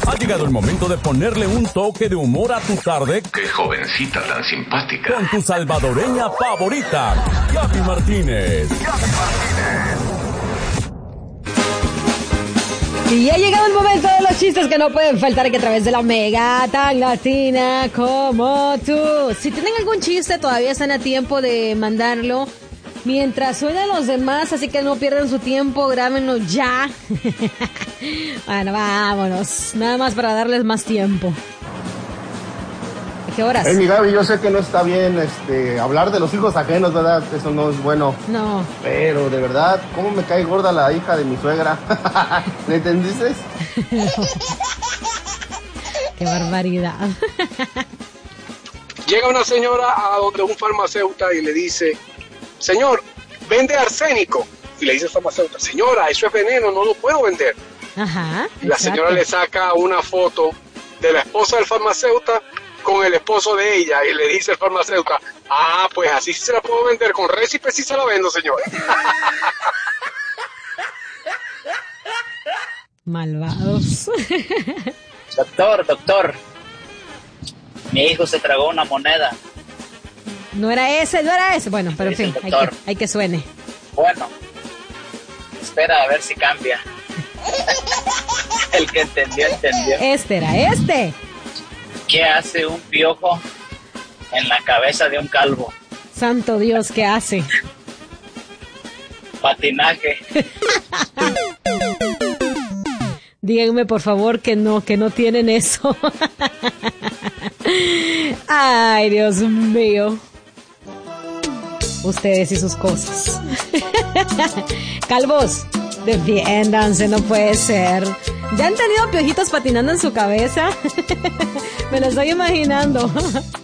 Ha llegado el momento de ponerle un toque de humor a tu tarde. ¡Qué jovencita tan simpática! Con tu salvadoreña favorita, Gaby Martínez. Y ha llegado el momento de los chistes que no pueden faltar aquí a través de la Mega, tan latina como tú. Si tienen algún chiste, todavía están a tiempo de mandarlo mientras suenan los demás, así que no pierdan su tiempo, grábenlo ya. Bueno, vámonos, nada más para darles más tiempo. ¿A qué horas? Mi Gaby, yo sé que no está bien hablar de los hijos ajenos, ¿verdad? Eso no es bueno. No. Pero de verdad, ¿cómo me cae gorda la hija de mi suegra? ¿Me entendiste? Qué barbaridad. Llega una señora a donde un farmacéutico y le dice: señor, ¿vende arsénico? Y le dice el farmacéutico: señora, eso es veneno, no lo puedo vender. Ajá. Y la señora le saca una foto de la esposa del farmacéutico con el esposo de ella y le dice el farmacéutico: ah, pues así sí se la puedo vender, con récipe sí se la vendo, señora. Malvados. Doctor, mi hijo se tragó una moneda. No era ese. Bueno, pero en fin, hay que suene. Bueno, espera a ver si cambia. El que entendió. Este era este. ¿Qué hace un piojo en la cabeza de un calvo? Santo Dios, ¿qué hace? Patinaje. Díganme por favor que no tienen eso. Ay, Dios mío. Ustedes y sus cosas. Calvos, defiéndanse, no puede ser. ¿Ya han tenido piojitos patinando en su cabeza? Me lo estoy imaginando.